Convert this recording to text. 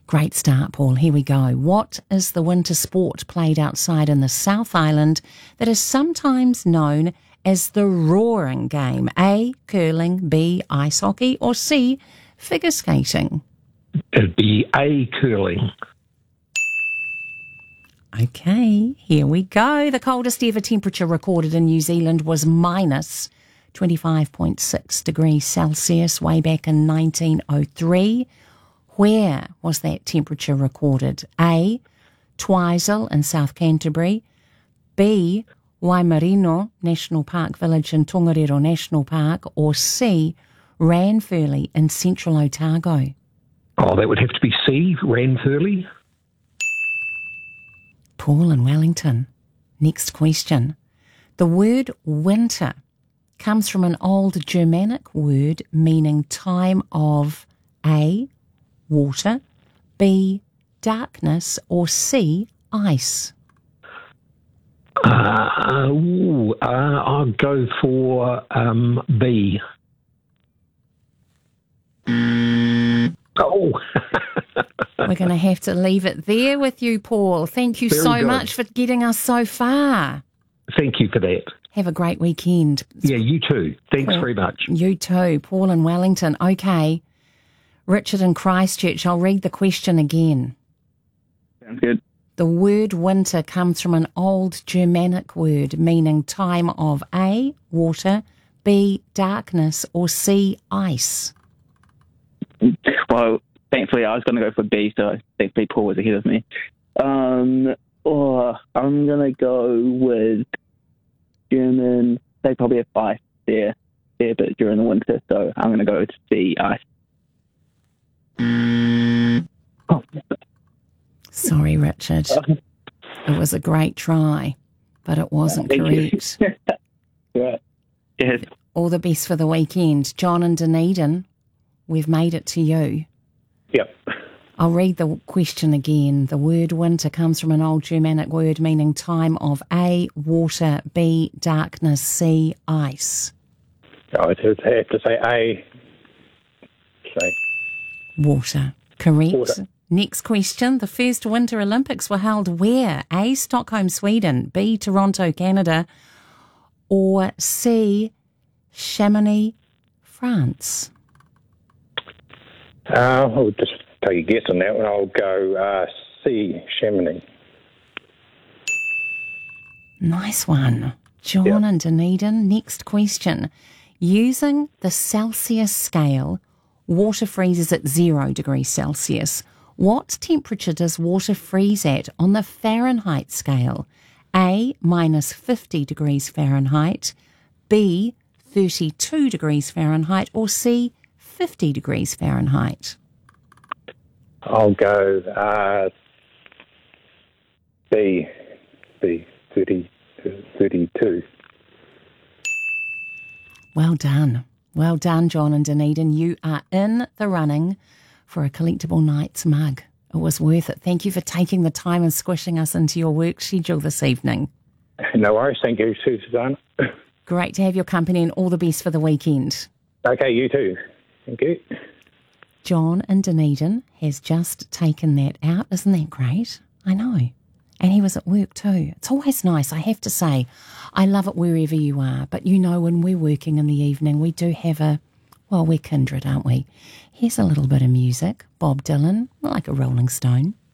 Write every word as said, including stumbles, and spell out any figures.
Great start, Paul. Here we go. What is the winter sport played outside in the South Island that is sometimes known as the roaring game? A, curling, B, ice hockey, or C, figure skating? It'd be A, curling. Okay, here we go. The coldest ever temperature recorded in New Zealand was minus twenty-five point six degrees Celsius way back in nineteen oh three. Where was that temperature recorded? A, Twizel in South Canterbury, B, Waimarino National Park Village in Tongariro National Park, or C, Ranfurly in Central Otago? Oh, that would have to be C, Ranfurly. Paul in Wellington. Next question. The word winter comes from an old Germanic word meaning time of A, water, B, darkness, or C, ice. Uh, ooh, uh, I'll go for um, B. Oh. We're going to have to leave it there with you, Paul. Thank you Very so good. much for getting us so far. Thank you for that. Have a great weekend. Yeah, you too. Thanks Paul, very much. You too. Paul in Wellington. Okay. Richard in Christchurch, I'll read the question again. Sounds good. The word winter comes from an old Germanic word meaning time of A, water, B, darkness, or C, ice. Well, thankfully I was going to go for B, so thankfully Paul was ahead of me. Um, oh, I'm going to go with German. They probably have ice there, there, but during the winter, so I'm going to go with C, ice. Oh. Sorry, Richard. It was a great try, but it wasn't Thank correct. Right. Yes. All the best for the weekend. John and Dunedin, we've made it to you. Yep. I'll read the question again. The word winter comes from an old Germanic word meaning time of A, water, B, darkness, C, ice. I would have to say A. Say. Water. Correct. Water. Next question. The first Winter Olympics were held where? A, Stockholm, Sweden, B, Toronto, Canada, or C, Chamonix, France? Uh, I'll just take a guess on that one. I'll go uh, C, Chamonix. Nice one. John Yep. and Dunedin. Next question. Using the Celsius scale, water freezes at zero degrees Celsius. What temperature does water freeze at on the Fahrenheit scale? A, minus fifty degrees Fahrenheit, B, thirty-two degrees Fahrenheit, or C, fifty degrees Fahrenheit? I'll go uh, B, B, thirty, thirty-two. Well done. Well done, John and Dunedin. You are in the running for a Collectible Nights mug. It was worth it. Thank you for taking the time and squishing us into your work schedule this evening. No worries. Thank you, Susanna. Great to have your company and all the best for the weekend. Okay, you too. Thank you. John in Dunedin has just taken that out. Isn't that great? I know. And he was at work too. It's always nice, I have to say. I love it wherever you are. But you know, when we're working in the evening, we do have a, well, we're kindred, aren't we? Here's a little bit of music. Bob Dylan, like a Rolling Stone.